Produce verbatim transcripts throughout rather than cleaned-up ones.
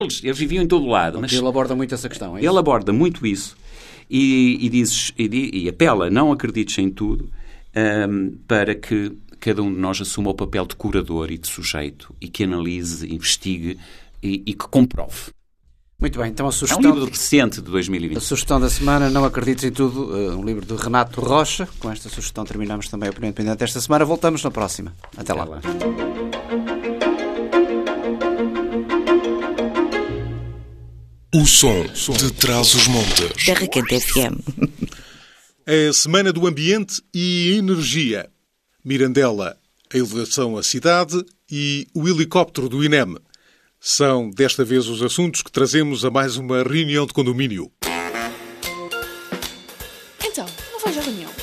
Eles, eles viviam em todo o lado. Mas ele aborda muito essa questão, é isso? Ele aborda muito isso e, e, diz, e, e apela, não acredites em tudo, um, para que cada um de nós assuma o papel de curador e de sujeito e que analise, investigue e, e que comprove. Muito bem, então a sugestão... É um livro recente de dois mil e vinte. A sugestão da semana, Não Acredites em Tudo, um livro de Renato Rocha. Com esta sugestão terminamos também a Opinião Independente desta semana. Voltamos na próxima. Até lá. Até lá. O som de Trás-os-Montes. Terra Quente F M. É Semana do Ambiente e Energia. Mirandela, a elevação à cidade e o helicóptero do INEM. São, desta vez, os assuntos que trazemos a mais uma reunião de condomínio. Então, não vais à reunião?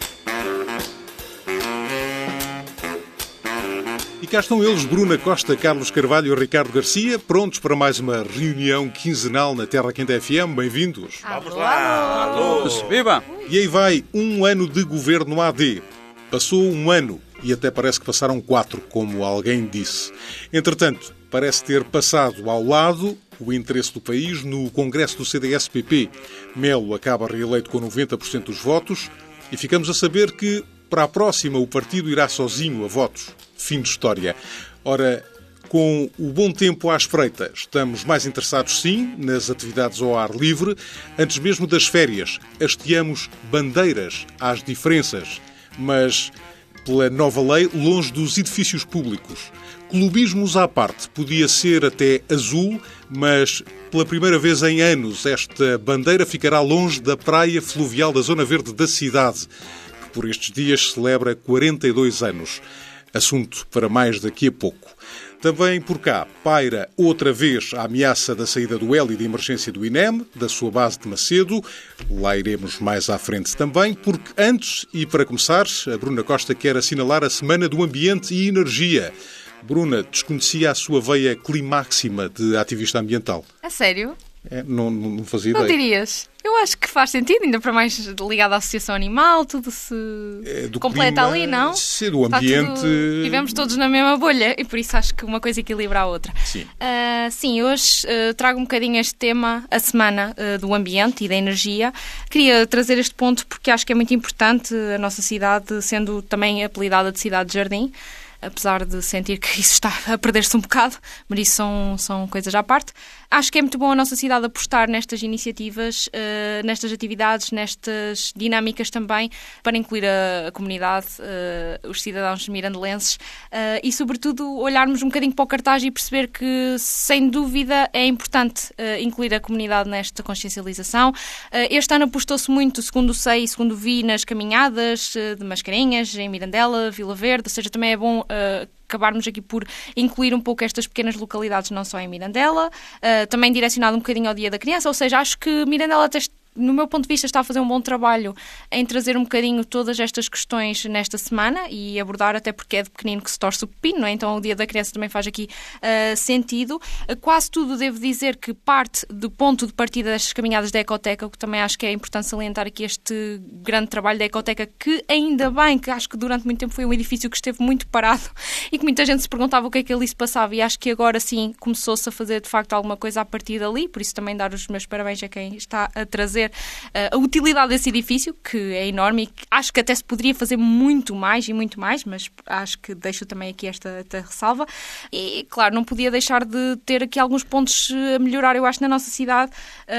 E cá estão eles, Bruna Costa, Carlos Carvalho e Ricardo Garcia, prontos para mais uma reunião quinzenal na Terra Quente F M. Bem-vindos. Vamos lá! Alô! Viva! E aí vai um ano de governo A D. Passou um ano e até parece que passaram quatro, como alguém disse. Entretanto, parece ter passado ao lado o interesse do país no Congresso do C D S P P. Melo acaba reeleito com noventa por cento dos votos e ficamos a saber que, para a próxima, o partido irá sozinho a votos. Fim de história. Ora, com o bom tempo à espreita, estamos mais interessados, sim, nas atividades ao ar livre. Antes mesmo das férias, hasteamos bandeiras às diferenças, mas pela nova lei, longe dos edifícios públicos. Clubismos à parte, podia ser até azul, mas pela primeira vez em anos esta bandeira ficará longe da praia fluvial da Zona Verde da cidade, que por estes dias celebra quarenta e dois anos. Assunto para mais daqui a pouco. Também por cá paira outra vez a ameaça da saída do hélio de emergência do INEM, da sua base de Macedo. Lá iremos mais à frente também, porque antes, e para começar, a Bruna Costa quer assinalar a Semana do Ambiente e Energia. Bruna, desconhecia a sua veia climáxima de ativista ambiental. A sério? É, não, não fazia Não ideia. dirias? Eu acho que faz sentido, ainda para mais ligado à associação animal, tudo se É, do completa clima, ali, não? sim, do Está ambiente. tudo... Vivemos todos na mesma bolha e por isso acho que uma coisa equilibra a outra. Sim. Uh, sim, hoje uh, trago um bocadinho este tema, a semana uh, do ambiente e da energia. Queria trazer este ponto porque acho que é muito importante a nossa cidade, sendo também apelidada de cidade de jardim, apesar de sentir que isso está a perder-se um bocado, mas isso são, são coisas à parte. Acho que é muito bom a nossa cidade apostar nestas iniciativas, uh, nestas atividades, nestas dinâmicas também, para incluir a, a comunidade, uh, os cidadãos mirandelenses uh, e, sobretudo, olharmos um bocadinho para o cartaz e perceber que, sem dúvida, é importante uh, incluir a comunidade nesta consciencialização. Uh, este ano apostou-se muito, segundo sei e segundo vi, nas caminhadas uh, de mascarinhas em Mirandela, Vila Verde, ou seja, também é bom uh, acabarmos aqui por incluir um pouco estas pequenas localidades, não só em Mirandela, uh, também direcionado um bocadinho ao Dia da Criança, ou seja, acho que Mirandela até, no meu ponto de vista, está a fazer um bom trabalho em trazer um bocadinho todas estas questões nesta semana e abordar, até porque é de pequenino que se torce o pepino, não é? Então o Dia da Criança também faz aqui uh, sentido. Uh, quase tudo, devo dizer, que parte do ponto de partida destas caminhadas da Ecoteca, o que também acho que é importante salientar aqui este grande trabalho da Ecoteca, que ainda bem, que acho que durante muito tempo foi um edifício que esteve muito parado e que muita gente se perguntava o que é que ali se passava, e acho que agora sim começou-se a fazer de facto alguma coisa a partir dali, por isso também dar os meus parabéns a quem está a trazer a utilidade desse edifício, que é enorme e que acho que até se poderia fazer muito mais e muito mais, mas acho que deixo também aqui esta, esta ressalva. E, claro, não podia deixar de ter aqui alguns pontos a melhorar, eu acho, na nossa cidade,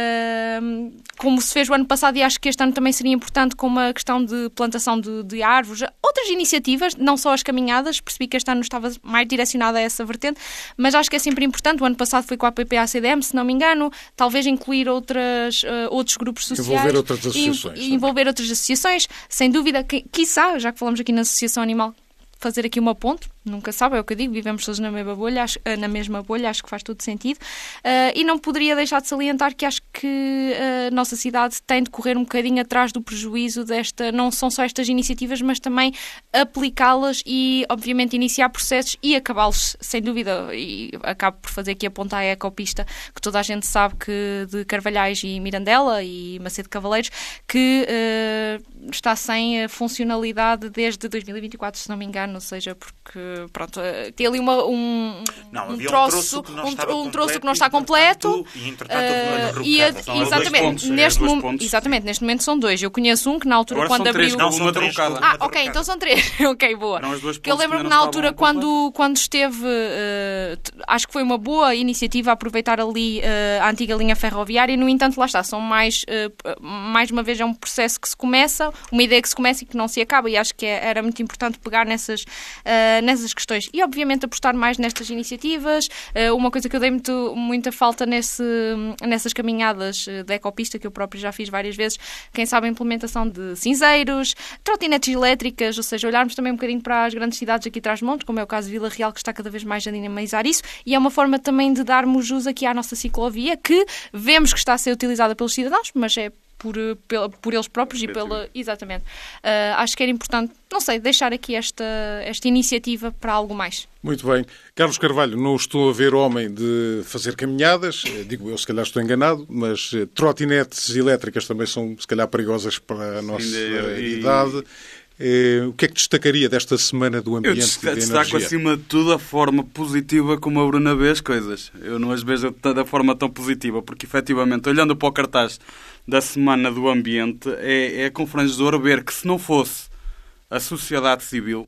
uh, como se fez o ano passado, e acho que este ano também seria importante, com uma questão de plantação de, de árvores, outras iniciativas, não só as caminhadas. Percebi que este ano estava mais direcionada a essa vertente, mas acho que é sempre importante. O ano passado foi com a A P P A C D M, se não me engano, talvez incluir outras, uh, outros grupos sociais. Envolver outras associações. E, e envolver outras associações, sem dúvida, que, quiçá, já que falamos aqui na Associação Animal, fazer aqui uma ponte, nunca sabe, é o que eu digo, vivemos todos na mesma bolha, acho, na mesma bolha, acho que faz todo sentido. Uh, e não poderia deixar de salientar que acho que a nossa cidade tem de correr um bocadinho atrás do prejuízo desta, não são só estas iniciativas, mas também aplicá-las e, obviamente, iniciar processos e acabá-los, sem dúvida. E acabo por fazer aqui apontar a ecopista, que toda a gente sabe que de Carvalhais e Mirandela e Macedo Cavaleiros, que uh, está sem funcionalidade desde dois mil e vinte e quatro, se não me engano, ou seja, porque uh, pronto, uh, tem ali uma, um, não, um, troço, troço, que não um, um troço que não está completo. E, entretanto, uh, e a, exatamente, neste momento, exatamente, neste momento são dois. Eu conheço um que na altura, agora quando abriu... Não, são três. Ah, ok, então são três. Ok, boa. Que eu lembro-me na altura, quando, quando esteve... Uh, acho que foi uma boa iniciativa aproveitar ali uh, a antiga linha ferroviária. No entanto, lá está, são mais... Uh, mais uma vez, é um processo que se começa, uma ideia que se começa e que não se acaba. E acho que é, era muito importante pegar nessas, uh, nessas questões. E, obviamente, apostar mais nestas iniciativas. Uh, uma coisa que eu dei muito, muita falta nesse, nessas caminhadas da ecopista, que eu próprio já fiz várias vezes, quem sabe a implementação de cinzeiros, trotinetes elétricas, ou seja, olharmos também um bocadinho para as grandes cidades aqui atrás de montes, como é o caso de Vila Real, que está cada vez mais a dinamizar isso, e é uma forma também de darmos uso aqui à nossa ciclovia, que vemos que está a ser utilizada pelos cidadãos, mas é Por, por, por eles próprios e pela... Exatamente. Uh, acho que era importante, não sei, deixar aqui esta, esta iniciativa para algo mais. Muito bem. Carlos Carvalho, não estou a ver homem de fazer caminhadas, digo eu, se calhar estou enganado, mas trotinetes elétricas também são, se calhar, perigosas para a nossa Sim, e... idade. Eh, o que é que destacaria desta Semana do Ambiente eu e da Energia? destaco, acima de tudo, a forma positiva como a Bruna vê as coisas. Eu não as vejo da forma tão positiva, porque, efetivamente, olhando para o cartaz da Semana do Ambiente, é, é confrangedor ver que, se não fosse a sociedade civil,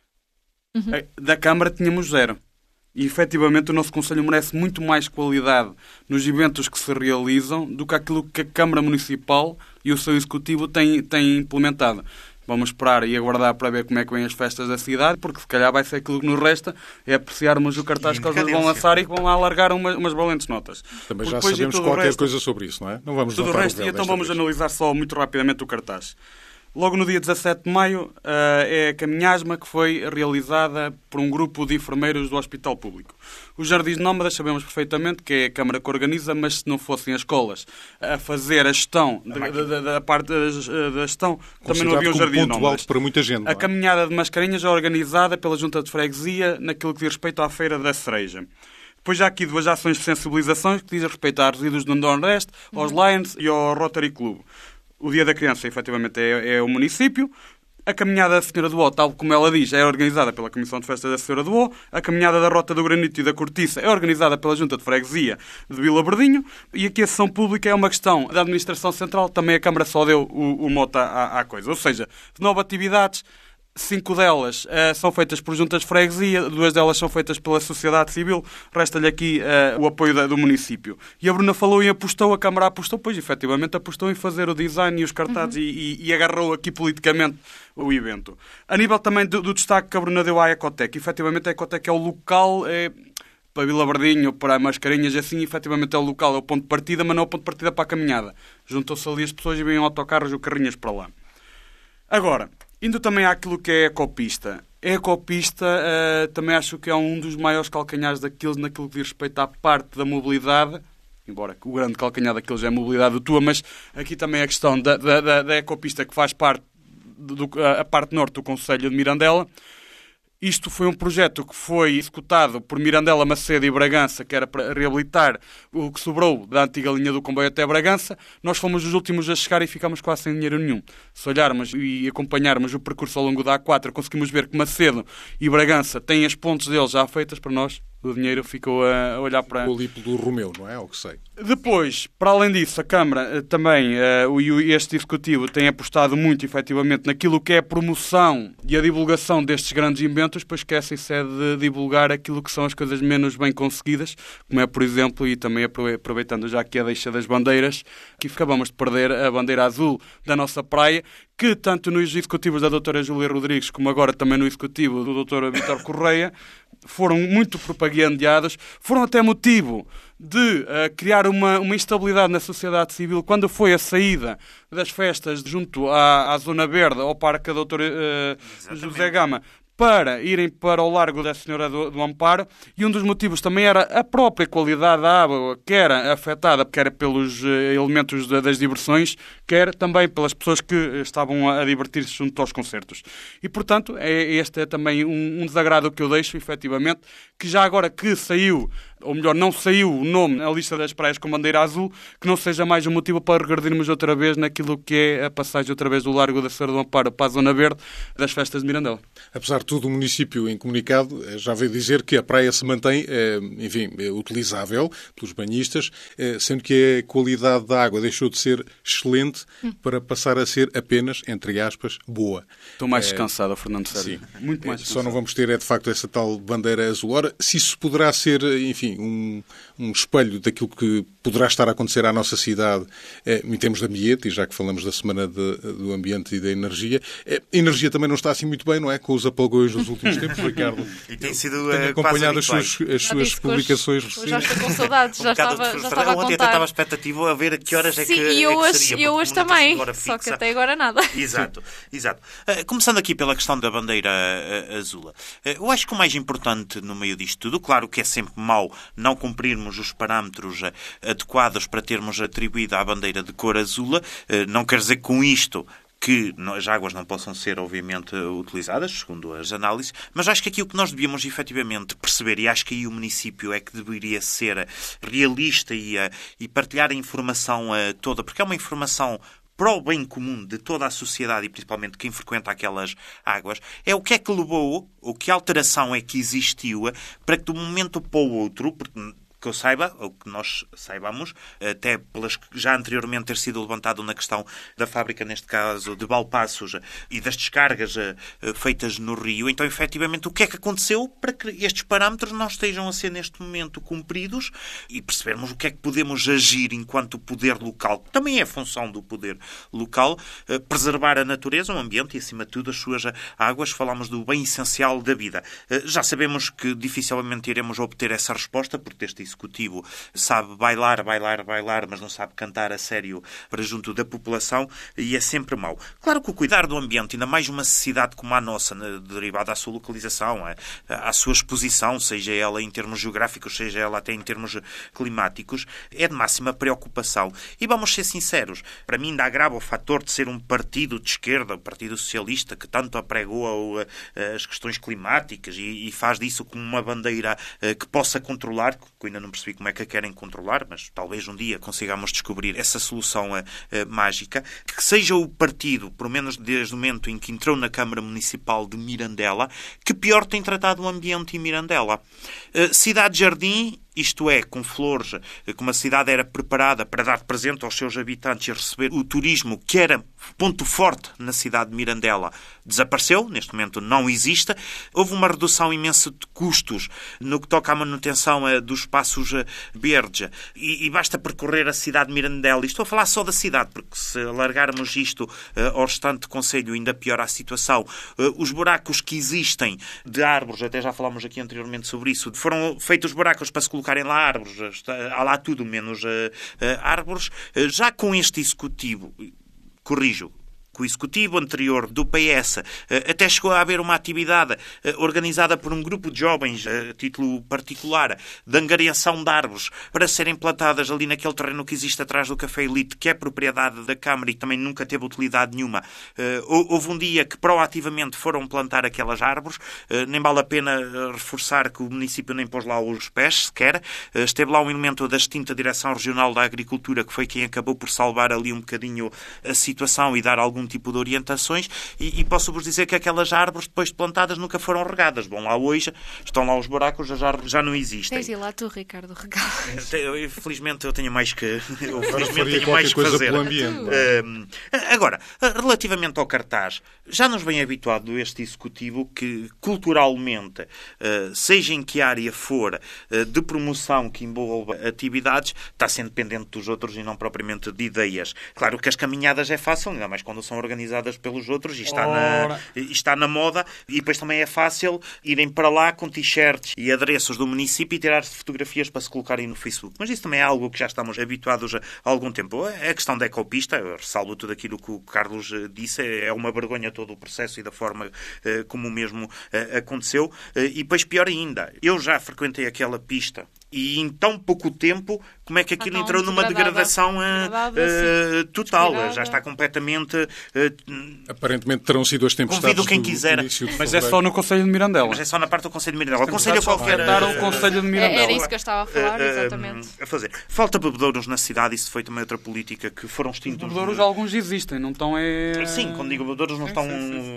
uhum. da Câmara tínhamos zero. E, efetivamente, o nosso Conselho merece muito mais qualidade nos eventos que se realizam do que aquilo que a Câmara Municipal e o seu Executivo têm, têm implementado. Vamos esperar e aguardar para ver como é que vêm as festas da cidade, porque se calhar vai ser aquilo que nos resta, é apreciarmos o cartaz que eles vão lançar e que vão lá alargar umas, umas valentes notas. Também já sabemos qualquer resto, coisa sobre isso, não é? Não vamos tudo o resto, e então vamos vez. analisar só muito rapidamente o cartaz. Logo no dia dezassete de maio é a caminhasma que foi realizada por um grupo de enfermeiros do Hospital Público. Os Jardins Nómadas sabemos perfeitamente que é a Câmara que organiza, mas se não fossem as escolas a fazer a gestão, da, da, da parte da, da gestão, também não havia os Jardins Nómadas. Para muita gente, a caminhada de mascarinhas é organizada pela Junta de Freguesia naquilo que diz respeito à Feira da Cereja. Depois há aqui duas ações de sensibilização que dizem respeito aos resíduos do Nordeste, aos Lions e ao Rotary Club. O Dia da Criança, efetivamente, é, é o município. A caminhada da Senhora do Ó, tal como ela diz, é organizada pela Comissão de Festas da Senhora do Ó. A caminhada da Rota do Granito e da Cortiça é organizada pela Junta de Freguesia de Vila Verdinho. E aqui a sessão pública é uma questão da Administração Central. Também a Câmara só deu o, o mote à, à coisa. Ou seja, de nove atividades, cinco delas uh, são feitas por juntas de freguesia, duas delas são feitas pela sociedade civil, resta-lhe aqui uh, o apoio da, do município. E a Bruna falou e apostou, a Câmara apostou, pois efetivamente apostou em fazer o design e os cartazes uhum. e, e, e agarrou aqui politicamente o evento. A nível também do, do destaque que a Bruna deu à Ecotec, efetivamente a Ecotec é o local... É, para Vila Verdinho, para Mascarinhas, assim, efetivamente é o local, é o ponto de partida, mas não é o ponto de partida para a caminhada. Juntam-se ali as pessoas e vêm autocarros ou carrinhas para lá. Agora, indo também àquilo que é a ecopista. A ecopista uh, também acho que é um dos maiores calcanhares daqueles naquilo que diz respeito à parte da mobilidade, embora o grande calcanhar daqueles é a mobilidade tua, mas aqui também é a questão da, da, da, da ecopista que faz parte, do, a parte norte do Concelho de Mirandela. Isto foi um projeto que foi executado por Mirandela, Macedo e Bragança, que era para reabilitar o que sobrou da antiga linha do comboio até Bragança. Nós fomos os últimos a chegar e ficámos quase sem dinheiro nenhum. Se olharmos e acompanharmos o percurso ao longo da A quatro, conseguimos ver que Macedo e Bragança têm as pontes deles já feitas. Para nós, o dinheiro ficou a olhar para... O ali do Romeu, não é? É o que sei. Depois, para além disso, a Câmara também, uh, e este Executivo, tem apostado muito, efetivamente, naquilo que é a promoção e a divulgação destes grandes inventos, pois esquecem-se é de divulgar aquilo que são as coisas menos bem conseguidas, como é, por exemplo, e também aproveitando já aqui a deixa das bandeiras, que acabamos de perder a bandeira azul da nossa praia, que tanto nos executivos da doutora Júlia Rodrigues, como agora também no executivo do doutor Vítor Correia, foram muito propagandeadas, foram até motivo de uh, criar uma, uma instabilidade na sociedade civil quando foi a saída das festas junto à, à Zona Verde, ao Parque da doutora uh, José Gama, para irem para o Largo da Senhora do, do Amparo, e um dos motivos também era a própria qualidade da água, que era afetada, quer pelos uh, elementos de, das diversões, quer também pelas pessoas que estavam a, a divertir-se junto aos concertos. E, portanto, é, este é também um, um desagrado que eu deixo, efetivamente, que já agora que saiu ou melhor, não saiu o nome na lista das praias com bandeira azul, que não seja mais um motivo para regredirmos outra vez naquilo que é a passagem outra vez do Largo da Serra do Amparo para a Zona Verde das festas de Mirandela. Apesar de tudo, o município, em comunicado, já veio dizer que a praia se mantém, enfim, utilizável pelos banhistas, sendo que a qualidade da água deixou de ser excelente para passar a ser apenas, entre aspas, boa. Estou mais descansado, Fernando Sérgio. Sim. Muito mais descansado. Só não vamos ter, é de facto, essa tal bandeira azul. Ora, se isso poderá ser, enfim, um, um espelho daquilo que poderá estar a acontecer à nossa cidade eh, em termos de ambiente, e já que falamos da Semana de, do Ambiente e da Energia, eh, a energia também não está assim muito bem, não é? Com os apagões dos últimos tempos, Ricardo. E tem sido Tenho acompanhado as suas, as suas publicações recentes. Já estou com saudades, um já estava, já estava a Ontem contar. até estava a expectativa a ver a que horas é que, Sim, é e eu que hoje, seria. eu hoje também, só que até agora nada. Exato, exato. Uh, começando aqui pela questão da bandeira uh, azul. Uh, eu acho que o mais importante no meio disto tudo, claro que é sempre mau não cumprirmos os parâmetros uh, adequados para termos atribuído à bandeira de cor azul. Uh, não quer dizer que com isto que as águas não possam ser, obviamente, utilizadas, segundo as análises, mas acho que aqui o que nós devíamos efetivamente perceber, e acho que aí o município é que deveria ser realista e, e partilhar a informação toda, porque é uma informação para o bem comum de toda a sociedade e principalmente quem frequenta aquelas águas, é o que é que levou, ou que alteração é que existiu para que de um momento para o outro, porque que eu saiba, ou que nós saibamos, até pelas que já anteriormente ter sido levantado na questão da fábrica, neste caso, de Balpaços e das descargas feitas no Rio. Então, efetivamente, o que é que aconteceu para que estes parâmetros não estejam a ser, neste momento, cumpridos e percebermos o que é que podemos agir enquanto poder local, que também é função do poder local, preservar a natureza, o ambiente e, acima de tudo, as suas águas. Falamos do bem essencial da vida. Já sabemos que dificilmente iremos obter essa resposta, porque este Executivo sabe bailar, bailar, bailar, mas não sabe cantar a sério para junto da população e é sempre mau. Claro que o cuidar do ambiente, ainda mais uma sociedade como a nossa, derivada à sua localização, à sua exposição, seja ela em termos geográficos, seja ela até em termos climáticos, é de máxima preocupação. E vamos ser sinceros, para mim ainda agrava o fator de ser um partido de esquerda, o Partido Socialista, que tanto apregou as questões climáticas e faz disso como uma bandeira que possa controlar, que ainda não percebi como é que a querem controlar, mas talvez um dia consigamos descobrir essa solução uh, uh, mágica, que seja o partido, pelo menos desde o momento em que entrou na Câmara Municipal de Mirandela, que pior tem tratado o ambiente em Mirandela. Uh, Cidade-Jardim, isto é, com flores, como a cidade era preparada para dar presente aos seus habitantes e receber o turismo, que era ponto forte na cidade de Mirandela, desapareceu, neste momento não existe. Houve uma redução imensa de custos no que toca à manutenção dos espaços verdes e, e basta percorrer a cidade de Mirandela. E estou a falar só da cidade, porque se alargarmos isto uh, ao restante concelho ainda piora a situação. Uh, os buracos que existem de árvores, até já falámos aqui anteriormente sobre isso, foram feitos buracos para se colocarem lá árvores, há lá tudo menos uh, uh, árvores. Uh, já com este executivo, corrijo, o executivo anterior do P S até chegou a haver uma atividade organizada por um grupo de jovens a título particular de angariação de árvores para serem plantadas ali naquele terreno que existe atrás do Café Elite, que é propriedade da Câmara e também nunca teve utilidade nenhuma. Houve um dia que proativamente foram plantar aquelas árvores, nem vale a pena reforçar que o município nem pôs lá os pés sequer. Esteve lá um elemento da extinta Direção Regional da Agricultura que foi quem acabou por salvar ali um bocadinho a situação e dar algum tipo de orientações e, e posso-vos dizer que aquelas árvores depois de plantadas nunca foram regadas. Bom, lá hoje estão lá os buracos, as árvores já não existem. Tens de ir lá tu, Ricardo, regalas. Felizmente eu tenho mais que eu, felizmente tenho mais que fazer. Uh, agora, relativamente ao cartaz, já nos vem habituado este Executivo que culturalmente, uh, seja em que área for, uh, de promoção que envolva atividades, está sendo dependente dos outros e não propriamente de ideias. Claro que as caminhadas é fácil, ainda mais quando são organizadas pelos outros e está, na, e está na moda, e depois também é fácil irem para lá com t-shirts e adereços do município e tirar fotografias para se colocarem no Facebook. Mas isso também é algo que já estamos habituados a, há algum tempo. A questão da ecopista, eu ressalvo tudo aquilo que o Carlos disse, é uma vergonha todo o processo e da forma uh, como o mesmo uh, aconteceu. Uh, e depois, pior ainda, eu já frequentei aquela pista E em tão pouco tempo, como é que aquilo Ah, entrou numa degradação uh, uh, total? Descuidada. Já está completamente... Uh, Aparentemente terão sido as tempestades Convido quem do quiser. início de Mas é fevereiro. só no Conselho de Mirandela. mas é só na parte do Conselho de Mirandela. O Conselho Só qualquer... afetaram uh, o Conselho de É- Mirandela. Era isso que eu estava a falar, uh, uh, exatamente. a fazer. Falta bebedouros na cidade, isso foi também outra política que foram Os extintos. bebedouros alguns existem, não estão... É... Sim, quando digo bebedouros não estão...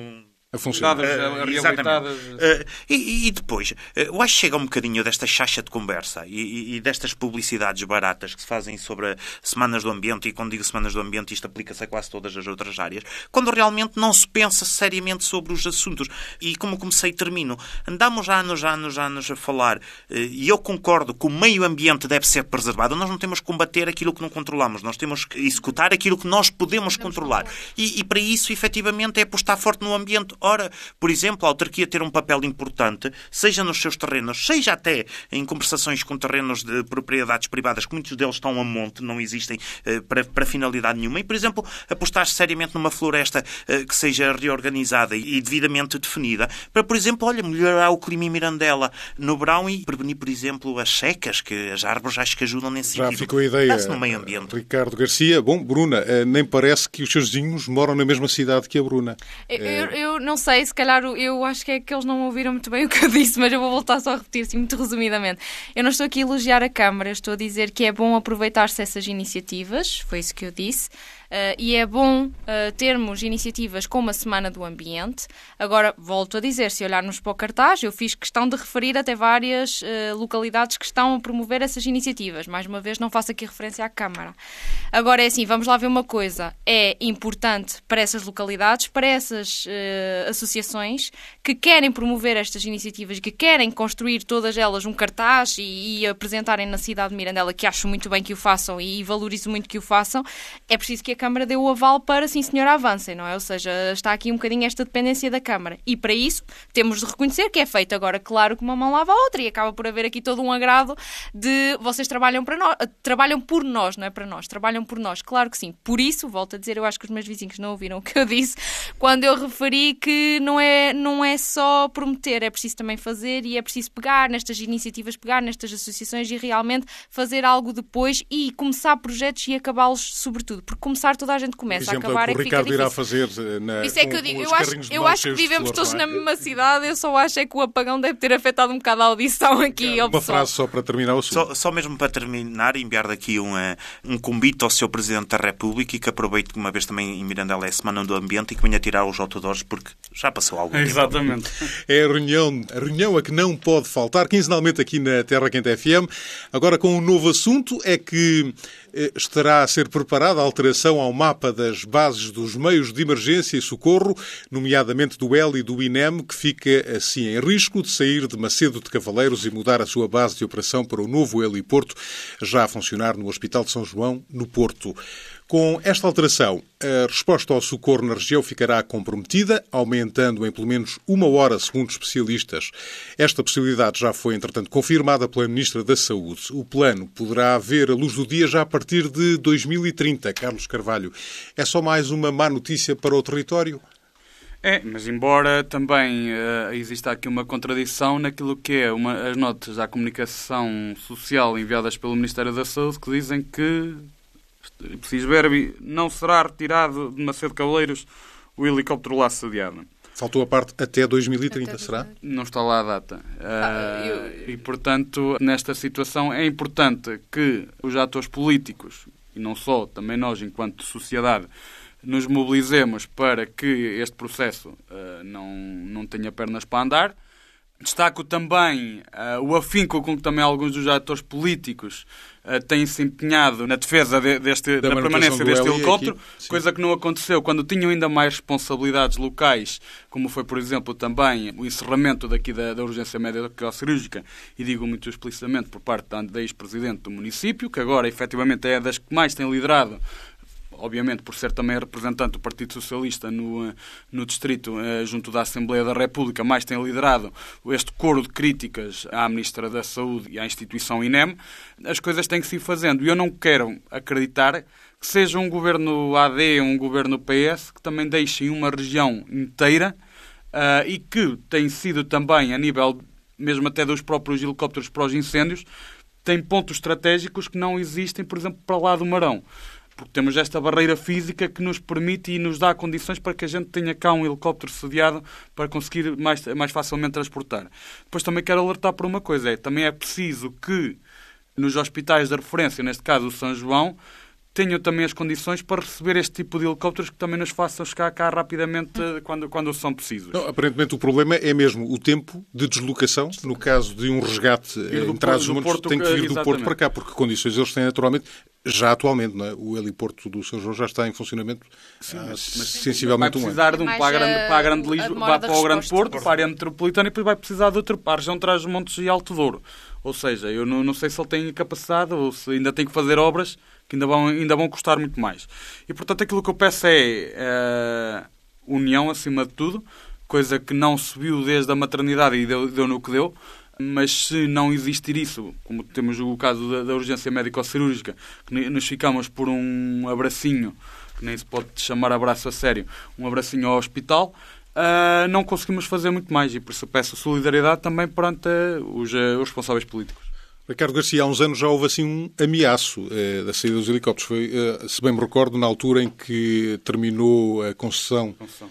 A funcionar. Dadas, Uh, reabilitadas. exatamente. Uh, e, e depois, uh, eu acho que chega um bocadinho desta chacha de conversa e, e, e destas publicidades baratas que se fazem sobre semanas do ambiente, e quando digo semanas do ambiente isto aplica-se a quase todas as outras áreas, quando realmente não se pensa seriamente sobre os assuntos. E como comecei e termino, andamos anos, anos, anos a falar, uh, e eu concordo que o meio ambiente deve ser preservado. Nós não temos que combater aquilo que não controlamos, nós temos que executar aquilo que nós podemos controlar. E, e para isso, efetivamente, é apostar forte no ambiente. Ora, por exemplo, a autarquia ter um papel importante, seja nos seus terrenos, seja até em conversações com terrenos de propriedades privadas, que muitos deles estão a monte, não existem uh, para, para finalidade nenhuma. E, por exemplo, apostar seriamente numa floresta uh, que seja reorganizada e, e devidamente definida, para, por exemplo, olha, melhorar o clima em Mirandela no verão e prevenir, por exemplo, as secas, que as árvores acho que ajudam nesse Já sentido. ficou a ideia, Dá-se no meio ambiente. Ricardo Garcia. Bom, Bruna, eh, nem parece que os seus vizinhos moram na mesma cidade que a Bruna. Eu, eu, eu não sei, se calhar eu acho que é que eles não ouviram muito bem o que eu disse, mas eu vou voltar só a repetir, assim, muito resumidamente. Eu não estou aqui a elogiar a Câmara, eu estou a dizer que é bom aproveitar-se essas iniciativas, foi isso que eu disse. Uh, e é bom uh, termos iniciativas como a Semana do Ambiente. Agora, volto a dizer, se olharmos para o cartaz, eu fiz questão de referir até várias uh, localidades que estão a promover essas iniciativas. Mais uma vez, não faço aqui referência à Câmara. Agora, é assim, vamos lá ver uma coisa. É importante para essas localidades, para essas uh, associações que querem promover estas iniciativas, que querem construir todas elas um cartaz e, e apresentarem na cidade de Mirandela, que acho muito bem que o façam e, e valorizo muito que o façam, é preciso que a Câmara deu o aval para, sim senhora, avancem, não é? Ou seja, está aqui um bocadinho esta dependência da Câmara. E para isso temos de reconhecer que é feito. Agora, claro que uma mão lava a outra e acaba por haver aqui todo um agrado de vocês trabalham para nós, trabalham por nós, não é para nós, trabalham por nós, claro que sim. Por isso, volto a dizer, eu acho que os meus vizinhos não ouviram o que eu disse quando eu referi que não é, não é só prometer, é preciso também fazer e é preciso pegar nestas iniciativas, pegar nestas associações e realmente fazer algo depois e começar projetos e acabá-los sobretudo, porque começar toda a gente começa, Por exemplo, a acabar é é o que que o fica Ricardo difícil. irá fazer na, Isso é com, que eu digo, com os eu acho, carrinhos de eu mão acho que cheios de vivemos flores, todos não é? na mesma cidade, eu só acho é que o apagão deve ter afetado um bocado a audição aqui ao Uma pessoal. frase só para terminar o assunto. Só, só mesmo para terminar, enviar daqui um, uh, um convite ao senhor Presidente da República e que aproveite que uma vez também em Mirandela é a Semana do Ambiente e que venha tirar os outdoors porque já passou algum tempo. Exatamente. É a reunião, a reunião a que não pode faltar, quinzenalmente aqui na Terra Quente F M. Agora com um novo assunto, é que eh, estará a ser preparada a alteração ao mapa das bases dos meios de emergência e socorro, nomeadamente do E L e do I N E M, que fica assim em risco de sair de Macedo de Cavaleiros e mudar a sua base de operação para o novo heliporto, já a funcionar no Hospital de São João, no Porto. Com esta alteração, a resposta ao socorro na região ficará comprometida, aumentando em pelo menos uma hora, segundo especialistas. Esta possibilidade já foi, entretanto, confirmada pela Ministra da Saúde. O plano poderá ver a luz do dia já a partir de dois mil e trinta. Carlos Carvalho, é só mais uma má notícia para o território? É, mas embora também uh, exista aqui uma contradição naquilo que é uma, as notas à comunicação social enviadas pelo Ministério da Saúde, que dizem que, preciso ver, não será retirado de Macedo de Cavaleiros o helicóptero lá sediado. Faltou a parte até dois mil e trinta, será? Não está lá a data. Ah, eu- Uh, e, portanto, nesta situação é importante que os atores políticos, e não só, também nós, enquanto sociedade, nos mobilizemos para que este processo uh, não, não tenha pernas para andar. Destaco também uh, o afinco com que também alguns dos atores políticos uh, têm se empenhado na defesa de, deste, da, Da permanência manutenção do deste heli helicóptero, aqui, sim. coisa que não aconteceu quando tinham ainda mais responsabilidades locais, como foi, por exemplo, também o encerramento daqui da, da urgência médico-cirúrgica, e digo muito explicitamente por parte da, da ex-presidente do município, que agora efetivamente é das que mais tem liderado, obviamente por ser também representante do Partido Socialista no, no distrito, junto da Assembleia da República, mais tem liderado este coro de críticas à Ministra da Saúde e à instituição I N E M, as coisas têm que se ir fazendo. E eu não quero acreditar que seja um governo A D, um governo P S, que também deixem uma região inteira uh, e que tem sido também, a nível mesmo até dos próprios helicópteros para os incêndios, tem pontos estratégicos que não existem, por exemplo, para lá do Marão. Porque temos esta barreira física que nos permite e nos dá condições para que a gente tenha cá um helicóptero sediado para conseguir mais, mais facilmente transportar. Depois também quero alertar por uma coisa, é também é preciso que nos hospitais de referência, neste caso o São João, tenham também as condições para receber este tipo de helicópteros que também nos façam chegar cá rapidamente quando, quando são precisos. Não, aparentemente o problema é mesmo o tempo de deslocação. No caso de um resgate em Trás-os-Montes, tem que vir do exatamente. Porto para cá, porque condições eles têm naturalmente, já atualmente, não é? O heliporto do São João já está em funcionamento Sim, há mas, mas sensivelmente um ano. vai precisar de um Mais para a grande, para a grande a Lisboa, demora para da o Grande resposta. Porto, para a área metropolitana e depois vai precisar de outro para a região de Trás-os-Montes e Alto Douro. Ou seja, eu não, não sei se ele tem capacidade ou se ainda tem que fazer obras que ainda vão, ainda vão custar muito mais. E, portanto, aquilo que eu peço é uh, união, acima de tudo, coisa que não se viu desde a maternidade e deu, deu no que deu, mas se não existir isso, como temos o caso da, da urgência médico-cirúrgica, que nos ficamos por um abracinho, que nem se pode chamar abraço a sério, um abracinho ao hospital, uh, não conseguimos fazer muito mais. E por isso peço solidariedade também perante uh, os, uh, os responsáveis políticos. Ricardo Garcia, há uns anos já houve assim um ameaço eh, da saída dos helicópteros. Foi, eh, se bem me recordo, na altura em que terminou a concessão, concessão.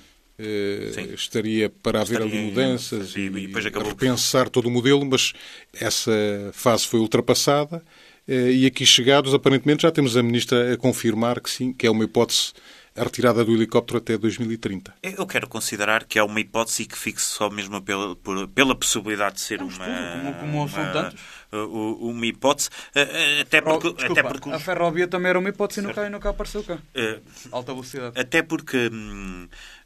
Eh, estaria para haver Estaria ali mudanças em... e, e depois acabou... repensar todo o modelo, mas essa fase foi ultrapassada eh, e aqui chegados, aparentemente, já temos a Ministra a confirmar que sim, que é uma hipótese a retirada do helicóptero até dois mil e trinta. Eu quero considerar que é uma hipótese que fixe só mesmo pela, por, pela possibilidade de ser É um uma, estudo, como, como são uma, tantos. uma hipótese, até porque... Oh, desculpa, até porque a ferrovia também era uma hipótese e nunca, nunca apareceu cá. uh, Alta velocidade. Até porque hum,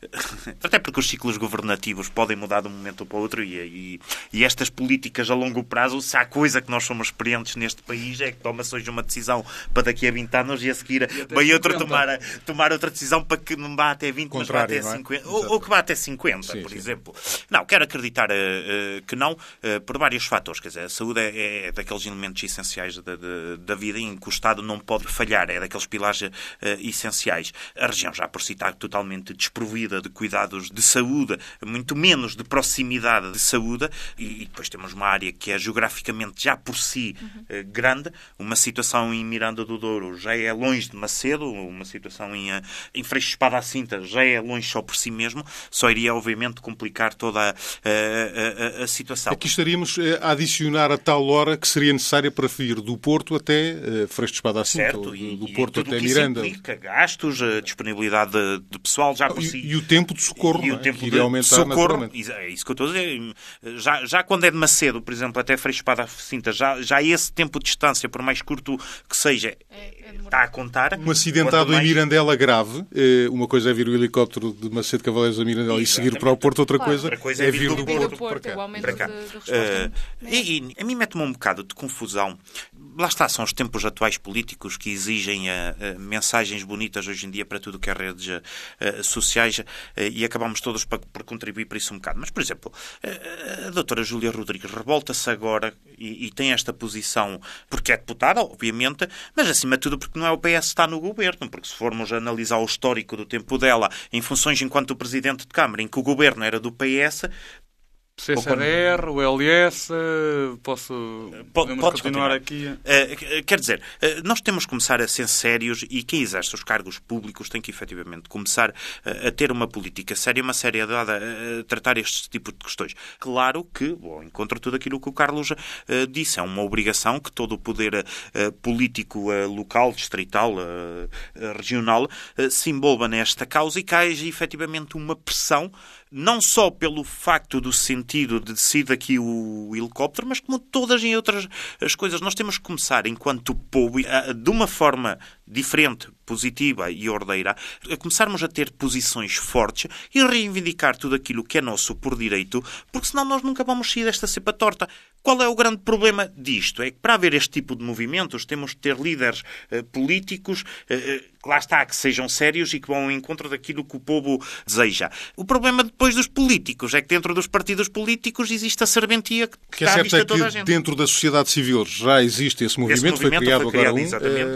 até porque os ciclos governativos podem mudar de um momento para o outro e, e, e estas políticas a longo prazo, se há coisa que nós somos experientes neste país é que toma-se hoje uma decisão para daqui a vinte anos e a seguir vem outra tomar, tomar outra decisão para que não vá até vinte, mas vá até cinquenta. Ou, ou que vá até cinquenta, sim, por sim. exemplo. Não, quero acreditar uh, uh, que não, uh, por vários fatores. Quer dizer, a saúde é, é daqueles elementos essenciais da, da, da vida em que o Estado não pode falhar, é daqueles pilares uh, essenciais. A região já por si está totalmente desprovida de cuidados de saúde, muito menos de proximidade de saúde, e, e depois temos uma área que é geograficamente já por si uhum. uh, grande. Uma situação em Miranda do Douro já é longe de Macedo, uma situação em, uh, em Freixo Espada à Cinta já é longe só por si mesmo, só iria obviamente complicar toda a, a, a, a situação. Aqui estaríamos a adicionar a tal hora que seria necessária para vir do Porto até uh, Freixo de Espada à Cinta, certo, do, e, do e Porto tudo até o que Miranda. Isso implica gastos, a disponibilidade de, de pessoal já por e, si. E o tempo de socorro, e não o é? tempo que de, iria aumentar de socorro, naturalmente. É isso que eu estou a dizer. Já, já quando é de Macedo, por exemplo, até Freixo Espada à Cinta, já, já esse tempo de distância, por mais curto que seja, é, é está a contar. Um acidentado mais... em Mirandela grave, uma coisa é vir o helicóptero de Macedo Cavaleiros a Mirandela e seguir para o Porto, outra claro. coisa, outra coisa é, é vir do, do Porto, Porto, Porto para cá. O aumento para cá. De, de resposta. Uh, e, e a mim mete-me um bocado de confusão. Lá está, são os tempos atuais políticos que exigem uh, uh, mensagens bonitas hoje em dia para tudo o que é redes uh, sociais uh, e acabamos todos para, por contribuir para isso um bocado. Mas, por exemplo, uh, a doutora Júlia Rodrigues revolta-se agora e, e tem esta posição porque é deputada, obviamente, mas acima de tudo porque não é o P S que está no governo, porque se formos analisar o histórico do tempo dela em funções enquanto Presidente de Câmara, em que o governo era do P S... C C D R, o L S, posso podemos Podes continuar, continuar aqui. Uh, quer dizer, uh, nós temos que começar a ser sérios e quem exerce os cargos públicos tem que efetivamente começar uh, a ter uma política séria, uma seriedade a, a tratar este tipo de questões. Claro que, bom, encontro tudo aquilo que o Carlos uh, disse, é uma obrigação que todo o poder uh, político uh, local, distrital, uh, uh, regional uh, se envolva nesta causa e que haja efetivamente uma pressão não só pelo facto do sentido de ser daqui o helicóptero, mas como todas as outras as coisas. Nós temos que começar, enquanto povo, a, de uma forma diferente, positiva e ordeira, a começarmos a ter posições fortes e reivindicar tudo aquilo que é nosso por direito, porque senão nós nunca vamos sair desta cepa torta. Qual é o grande problema disto? É que para haver este tipo de movimentos temos de ter líderes uh, políticos uh, que lá está, que sejam sérios e que vão ao encontro daquilo que o povo deseja. O problema depois dos políticos é que dentro dos partidos políticos existe a serventia que, que é certo é que toda a gente. Dentro da sociedade civil já existe esse movimento, esse movimento foi criado foi criado, agora um, exatamente. Uh,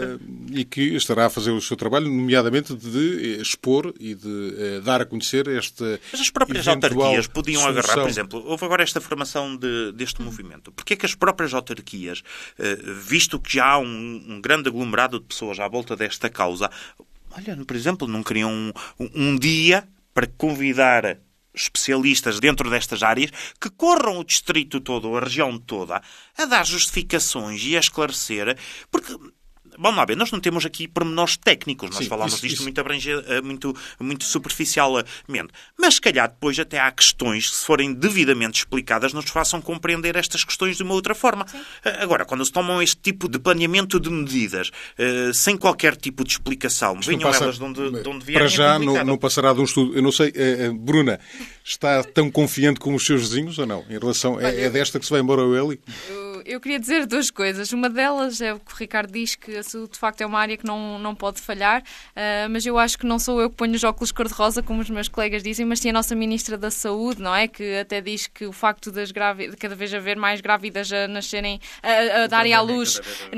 e que estará a fazer o seu trabalho, nomeadamente de expor e de uh, dar a conhecer esta Mas as próprias autarquias podiam solução. agarrar, por exemplo, houve agora esta formação de, deste movimento. Porquê é que as próprias autarquias, uh, visto que já há um, um grande aglomerado de pessoas à volta desta causa, olha, por exemplo, não queriam um, um dia para convidar especialistas dentro destas áreas que corram o distrito todo, a região toda, a dar justificações e a esclarecer, porque... Vamos lá ver, nós não temos aqui pormenores técnicos, nós Sim, falámos isso, disto isso. Muito, abrange, muito, muito superficialmente. Mas, se calhar, depois até há questões que, se forem devidamente explicadas, nos façam compreender estas questões de uma outra forma. Sim. Agora, quando se tomam este tipo de planeamento de medidas, uh, sem qualquer tipo de explicação, Isto venham passa, elas de onde, de onde vierem. Para já, é não, não passará de um estudo. Eu não sei, uh, Bruna, está tão confiante como os seus vizinhos ou não? Em relação, é, é desta que se vai embora o Eli? Eu, eu queria dizer duas coisas. Uma delas é o que o Ricardo diz, que a saúde, de facto, é uma área que não, não pode falhar, uh, mas eu acho que não sou eu que ponho os óculos cor-de-rosa, como os meus colegas dizem, mas sim a nossa Ministra da Saúde, não é? Que até diz que o facto das grávidas, de cada vez haver mais grávidas a nascerem, a, a darem à luz